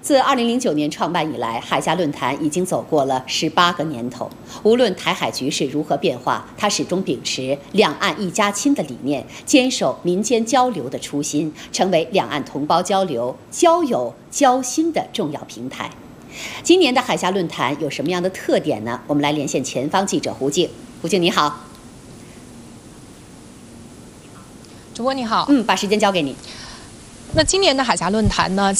自2009年创办以来，海峡论坛已经走过了18个年头。无论台海局势如何变化，它始终秉持两岸一家亲的理念，坚守民间交流的初心，成为两岸同胞交流、交友、交心的重要平台。今年的海峡论坛有什么样的特点呢？我们来连线前方记者胡静。胡静，你好。 主播你好。 把时间交给你。 那今年的海峡论坛呢，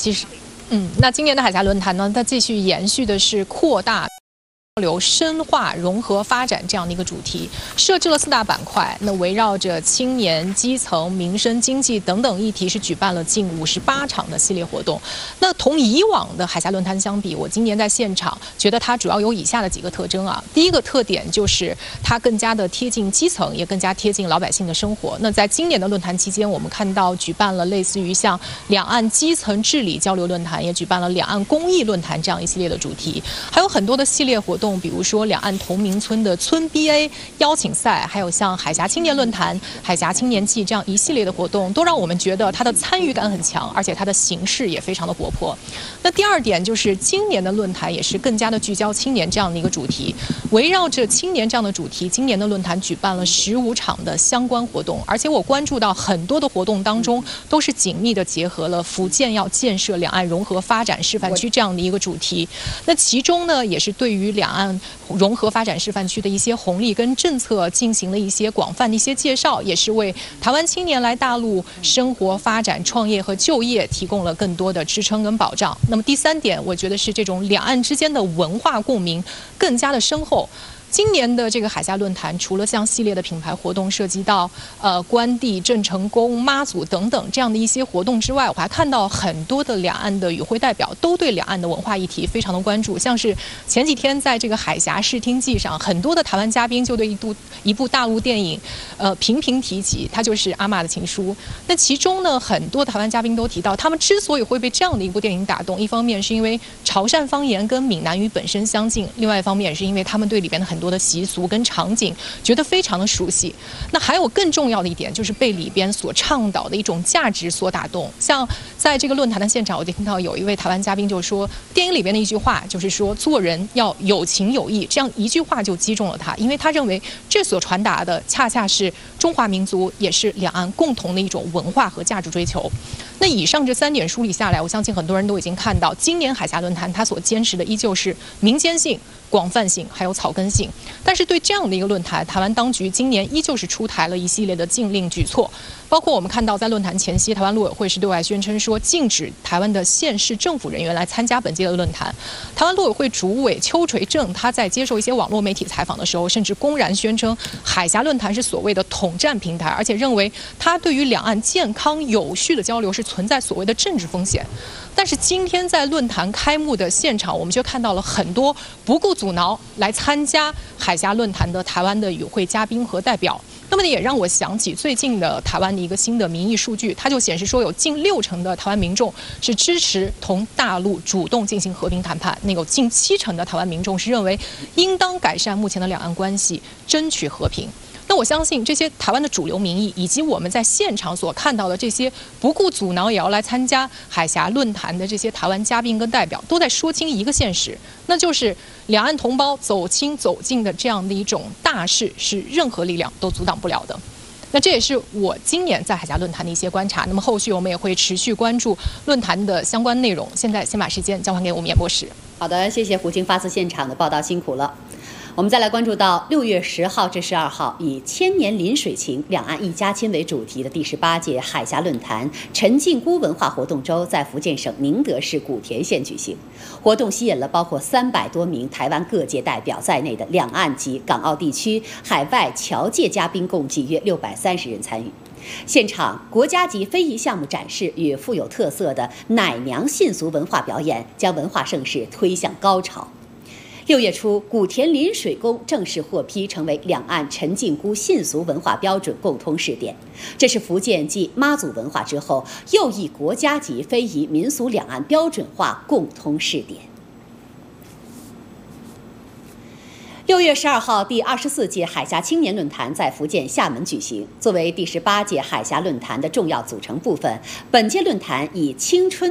它继续延续的是扩大交流、深化融合发展这样的一个主题，设置了4大板块。那围绕着青年、基层、民生、经济等等议题，是举办了近58场的系列活动。那同以往的海峡论坛相比，我今年在现场觉得它主要有以下的几个特征啊。第一个特点就是它更加的贴近基层，也更加贴近老百姓的生活。那在今年的论坛期间，我们看到举办了类似于像两岸基层治理交流论坛，也举办了两岸公益论坛这样一系列的主题，还有很多的系列活动。比如说两岸同名村的村 BA 邀请赛，还有像海峡青年论坛、海峡青年季这样一系列的活动，都让我们觉得它的参与感很强，而且它的形式也非常的活泼。那第二点就是今年的论坛也是更加的聚焦青年这样的一个主题，围绕着青年这样的主题，今年的论坛举办了15场的相关活动，而且我关注到很多的活动当中都是紧密的结合了福建要建设两岸融合发展示范区这样的一个主题。那其中呢，也是对于两岸融合发展示范区的一些红利跟政策进行了一些广泛的一些介绍，也是为台湾青年来大陆生活发展、创业和就业提供了更多的支撑跟保障。那么第3点，我觉得是这种两岸之间的文化共鸣更加的深厚。今年的这个海峡论坛，除了像系列的品牌活动涉及到关帝、郑成功、妈祖等等这样的一些活动之外，我还看到很多的两岸的与会代表都对两岸的文化议题非常的关注。像是前几天在这个海峡视听记上，很多的台湾嘉宾就对一部大陆电影频频提及，它就是《阿嬷的情书》。那其中呢，很多台湾嘉宾都提到，他们之所以会被这样的一部电影打动，一方面是因为潮汕方言跟闽南语本身相近，另外一方面是因为他们对里边的很多的习俗跟场景觉得非常的熟悉。那还有更重要的一点，就是被里边所倡导的一种价值所打动。像在这个论坛的现场，我就听到有一位台湾嘉宾就说，电影里边的一句话就是说，做人要有情有义，这样一句话就击中了他，因为他认为这所传达的恰恰是中华民族，也是两岸共同的一种文化和价值追求。那以上这3点梳理下来，我相信很多人都已经看到，今年海峡论坛它所坚持的依旧是民间性、广泛性还有草根性。但是对这样的一个论坛，台湾当局今年依旧是出台了一系列的禁令举措，包括我们看到在论坛前夕，台湾陆委会是对外宣称说，禁止台湾的县市政府人员来参加本届的论坛。台湾陆委会主委邱垂正他在接受一些网络媒体采访的时候，甚至公然宣称海峡论坛是所谓的统战平台，而且认为他对于两岸健康有序的交流是存在所谓的政治风险。但是今天在论坛开幕的现场，我们就看到了很多不顾阻挠来参加海峡论坛的台湾的与会嘉宾和代表。那么也让我想起最近的台湾的一个新的民意数据，它就显示说，有近60%的台湾民众是支持同大陆主动进行和平谈判，那有近70%的台湾民众是认为应当改善目前的两岸关系，争取和平。那我相信这些台湾的主流民意，以及我们在现场所看到的这些不顾阻挠也要来参加海峡论坛的这些台湾嘉宾跟代表，都在说清一个现实，那就是两岸同胞走亲走近的这样的一种大势，是任何力量都阻挡不了的。那这也是我今年在海峡论坛的一些观察。那么后续我们也会持续关注论坛的相关内容。现在先把时间交还给我们演播室。 好的，谢谢胡静发自现场的报道，辛苦了。我们再来关注到6月10号至12号，以千年临水情，两岸一家亲为主题的第18届海峡论坛陈靖姑文化活动周在福建省宁德市古田县举行。活动吸引了包括300多名台湾各界代表在内的两岸及港澳地区海外侨界嘉宾，共计约630人参与。现场国家级非遗项目展示与富有特色的奶娘信俗文化表演，将文化盛事推向高潮。6月初，古田临水宫正式获批成为两岸陈靖姑信俗文化标准共通试点。这是福建继妈祖文化之后，又一国家级非遗民俗两岸标准化共通试点。6月12号，第24届海峡青年论坛在福建厦门举行。作为第18届海峡论坛的重要组成部分，本届论坛以青春